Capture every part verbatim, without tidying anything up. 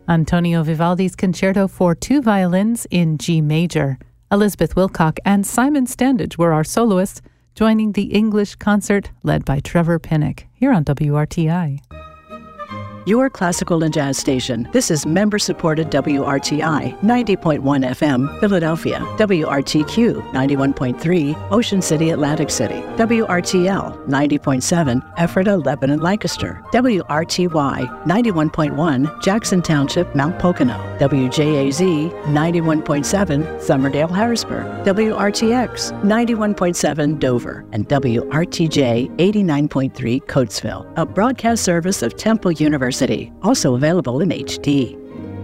Antonio Vivaldi's Concerto for Two Violins in G Major. Elizabeth Wilcock and Simon Standage were our soloists, joining the English concert led by Trevor Pinnock here on W R T I. Your classical and jazz station. This is member-supported W R T I, ninety point one F M, Philadelphia. W R T Q, ninety-one point three, Ocean City, Atlantic City. W R T L, ninety point seven, Ephrata, Lebanon, Lancaster. W R T Y, ninety-one point one, Jackson Township, Mount Pocono. W J A Z, ninety-one point seven, Somerdale, Harrisburg. W R T X, ninety-one point seven, Dover. And W R T J, eighty-nine point three, Coatesville. A broadcast service of Temple University. Also available in H D.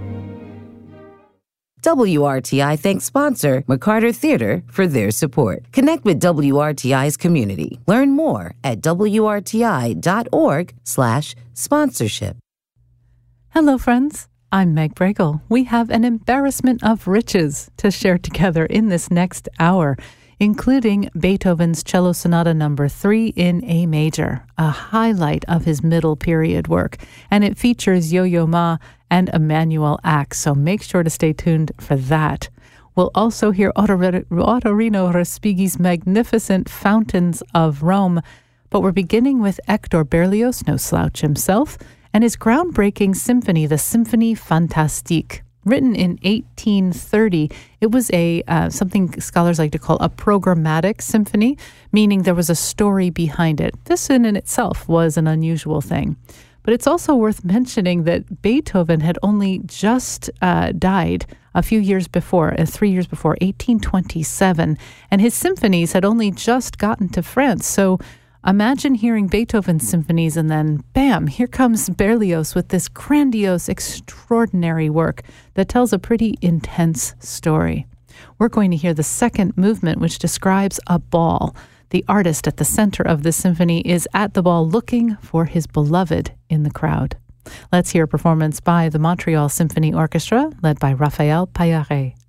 W R T I thanks sponsor McCarter Theater for their support. Connect with W R T I's community. Learn more at W R T I dot org slash sponsorship. Hello, friends. I'm Meg Bregel. We have an embarrassment of riches to share together in this next hour, including Beethoven's Cello Sonata Number three in A Major, a highlight of his middle period work, and it features Yo-Yo Ma and Emanuel Ax, so make sure to stay tuned for that. We'll also hear Ottorino Respighi's magnificent Fountains of Rome, but we're beginning with Hector Berlioz, no slouch himself, and his groundbreaking symphony, the Symphonie Fantastique. Written in eighteen thirty, it was a uh, something scholars like to call a programmatic symphony, meaning there was a story behind it. This in and itself was an unusual thing. But it's also worth mentioning that Beethoven had only just uh, died a few years before, uh, three years before, eighteen twenty-seven, and his symphonies had only just gotten to France. So imagine hearing Beethoven's symphonies and then, bam, here comes Berlioz with this grandiose, extraordinary work that tells a pretty intense story. We're going to hear the second movement, which describes a ball. The artist at the center of the symphony is at the ball looking for his beloved in the crowd. Let's hear a performance by the Montreal Symphony Orchestra, led by Raphael Paillaré.